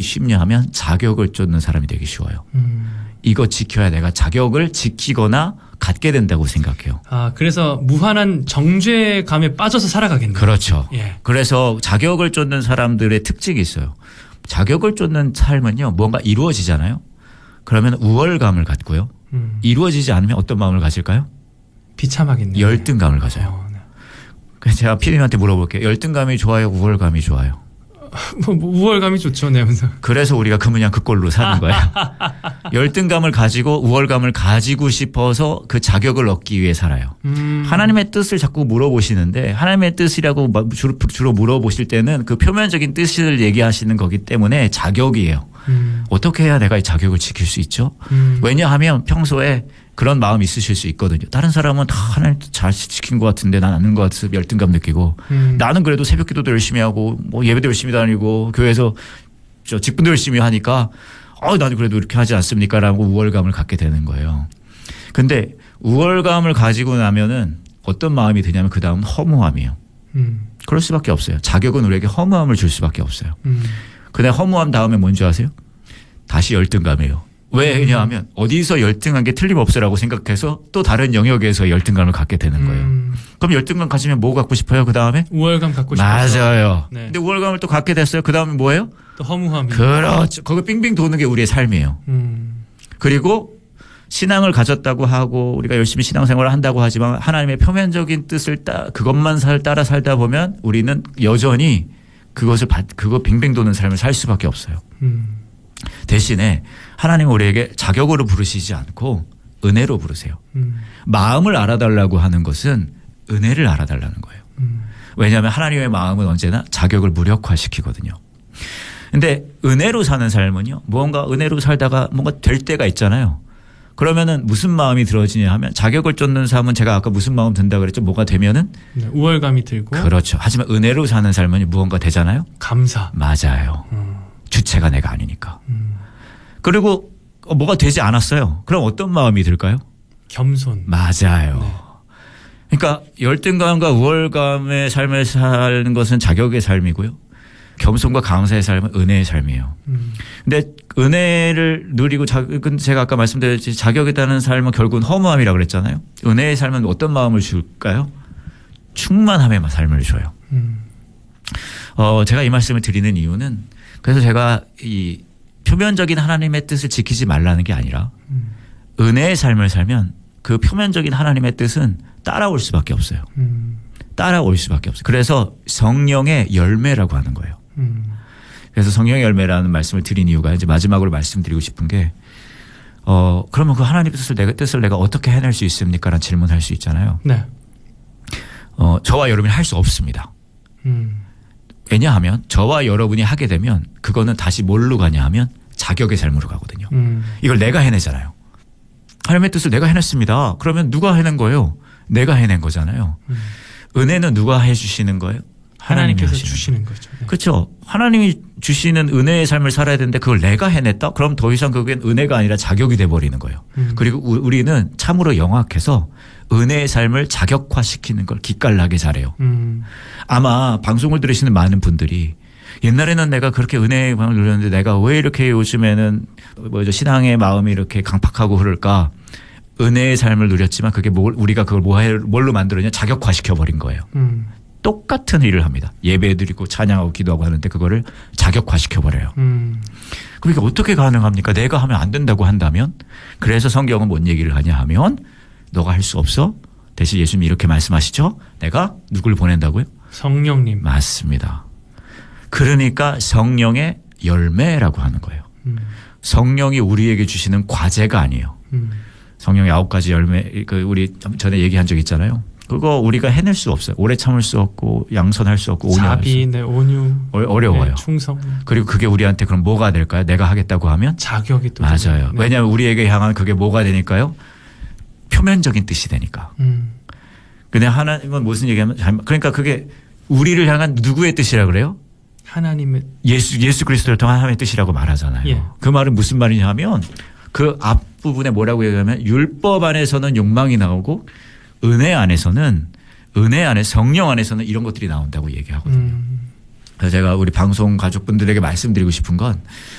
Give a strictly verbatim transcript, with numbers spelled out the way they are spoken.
쉽냐 하면 자격을 쫓는 사람이 되기 쉬워요. 음. 이거 지켜야 내가 자격을 지키거나 갖게 된다고 생각해요. 아, 그래서 무한한 정죄감에 빠져서 살아가겠네요. 그렇죠. 예. 그래서 자격을 쫓는 사람들의 특징이 있어요. 자격을 쫓는 삶은요, 뭔가 이루어지잖아요. 그러면 우월감을 갖고요. 음. 이루어지지 않으면 어떤 마음을 가질까요? 비참하겠네요. 열등감을 가져요. 어, 네. 그래서 제가 피디님한테 물어볼게요. 열등감이 좋아요? 우월감이 좋아요? 뭐, 우월감이 좋죠. 네. 그래서 우리가 그 문양 그 꼴로 사는 거예요. 열등감을 가지고 우월감을 가지고 싶어서 그 자격을 얻기 위해 살아요. 음. 하나님의 뜻을 자꾸 물어보시는데 하나님의 뜻이라고 주로, 주로 물어보실 때는 그 표면적인 뜻을 얘기하시는 거기 때문에 자격이에요. 음. 어떻게 해야 내가 이 자격을 지킬 수 있죠? 음. 왜냐하면 평소에 그런 마음이 있으실 수 있거든요. 다른 사람은 다 하나님 잘 지킨 것 같은데 난 아닌 것 같아서 열등감 느끼고 음. 나는 그래도 새벽 기도도 열심히 하고 뭐 예배도 열심히 다니고 교회에서 저 직분도 열심히 하니까 어, 나는 그래도 이렇게 하지 않습니까? 라고 우월감을 갖게 되는 거예요. 근데 우월감을 가지고 나면은 어떤 마음이 드냐면 그 다음은 허무함이에요. 음. 그럴 수밖에 없어요. 자격은 우리에게 허무함을 줄 수밖에 없어요. 음. 근데 허무함 다음에 뭔지 아세요? 다시 열등감이에요. 왜냐하면 어디서 열등한 게 틀림없으라고 생각해서 또 다른 영역에서 열등감을 갖게 되는 거예요. 음. 그럼 열등감 가지면 뭐 갖고 싶어요? 그 다음에? 우월감 갖고 싶어요. 맞아요. 네. 근데 우월감을 또 갖게 됐어요. 그 다음에 뭐예요? 또 허무함이. 그렇죠. 거기 빙빙 도는 게 우리의 삶이에요. 음. 그리고 신앙을 가졌다고 하고 우리가 열심히 신앙생활을 한다고 하지만 하나님의 표면적인 뜻을 따 그것만 살 따라 살다 보면 우리는 여전히 그것을 받, 그거 빙빙 도는 삶을 살 수밖에 없어요. 음. 대신에 하나님은 우리에게 자격으로 부르시지 않고 은혜로 부르세요. 음. 마음을 알아달라고 하는 것은 은혜를 알아달라는 거예요. 음. 왜냐하면 하나님의 마음은 언제나 자격을 무력화시키거든요. 그런데 은혜로 사는 삶은요. 무언가 은혜로 살다가 뭔가 될 때가 있잖아요. 그러면은 무슨 마음이 들어지냐 하면 자격을 쫓는 삶은 제가 아까 무슨 마음 든다 그랬죠. 뭐가 되면은 네, 우월감이 들고. 그렇죠. 하지만 은혜로 사는 삶은 무언가 되잖아요. 감사. 맞아요. 음. 주체가 내가 아니니까. 음. 그리고 뭐가 되지 않았어요. 그럼 어떤 마음이 들까요? 겸손. 맞아요. 네. 그러니까 열등감과 우월감의 삶을 사는 것은 자격의 삶이고요. 겸손과 감사의 삶은 은혜의 삶이에요. 음. 근데 은혜를 누리고 자, 제가 아까 말씀드렸듯이 자격이라는 삶은 결국은 허무함이라고 그랬잖아요. 은혜의 삶은 어떤 마음을 줄까요? 충만함의 삶을 줘요. 음. 어, 제가 이 말씀을 드리는 이유는 그래서 제가 이 표면적인 하나님의 뜻을 지키지 말라는 게 아니라 음. 은혜의 삶을 살면 그 표면적인 하나님의 뜻은 따라올 수밖에 없어요. 음. 따라올 수밖에 없어요. 그래서 성령의 열매라고 하는 거예요. 음. 그래서 성령의 열매라는 말씀을 드린 이유가 이제 마지막으로 말씀드리고 싶은 게 어, 그러면 그 하나님의 뜻을 내가, 뜻을 내가 어떻게 해낼 수 있습니까? 라는 질문을 할 수 있잖아요. 네. 어, 저와 여러분이 할 수 없습니다. 음. 왜냐하면 저와 여러분이 하게 되면 그거는 다시 뭘로 가냐 하면 자격의 삶으로 가거든요. 음. 이걸 내가 해내잖아요. 하나님의 뜻을 내가 해냈습니다. 그러면 누가 해낸 거예요? 내가 해낸 거잖아요. 음. 은혜는 누가 해 주시는 거예요? 하나님께서 주시는 거죠. 네. 그렇죠. 하나님이 주시는 은혜의 삶을 살아야 되는데 그걸 내가 해냈다? 그럼 더 이상 그게 은혜가 아니라 자격이 돼버리는 거예요. 음. 그리고 우리는 참으로 영악해서 은혜의 삶을 자격화시키는 걸 기깔나게 잘해요. 음. 아마 방송을 들으시는 많은 분들이 옛날에는 내가 그렇게 은혜의 마음을 누렸는데 내가 왜 이렇게 요즘에는 뭐죠 신앙의 마음이 이렇게 강팍하고 흐를까? 은혜의 삶을 누렸지만 그게 뭘 우리가 그걸 뭘로 만들었냐? 자격화시켜버린 거예요. 음. 똑같은 일을 합니다. 예배 드리고 찬양하고 기도하고 하는데 그거를 자격화시켜버려요. 음. 그러니까 어떻게 가능합니까? 내가 하면 안 된다고 한다면 그래서 성경은 뭔 얘기를 하냐 하면 너가 할 수 없어? 대신 예수님이 이렇게 말씀하시죠. 내가 누굴 보낸다고요? 성령님. 맞습니다. 그러니까 성령의 열매라고 하는 거예요. 음. 성령이 우리에게 주시는 과제가 아니에요. 음. 성령의 아홉 가지 열매 그 우리 전에 얘기한 적 있잖아요. 그거 우리가 해낼 수 없어요. 오래 참을 수 없고 양선할 수 없고 온유할 자비, 네, 온유. 어려워요. 네, 충성. 그리고 그게 우리한테 그럼 뭐가 될까요? 내가 하겠다고 하면? 자격이 또. 맞아요. 네. 왜냐하면 우리에게 향한 그게 뭐가 되니까요? 표면적인 뜻이 되니까. 음. 근데 하나님은 무슨 얘기하면 그러니까 그게 우리를 향한 누구의 뜻이라 그래요? 하나님의. 예수, 예수 그리스도를 통한 하나님의 뜻이라고 말하잖아요. 예. 그 말은 무슨 말이냐 하면 그 앞부분에 뭐라고 얘기하면 율법 안에서는 욕망이 나오고 은혜 안에서는 은혜 안에 성령 안에서는 이런 것들이 나온다고 얘기하거든요. 음. 그래서 제가 우리 방송 가족분들에게 말씀드리고 싶은 건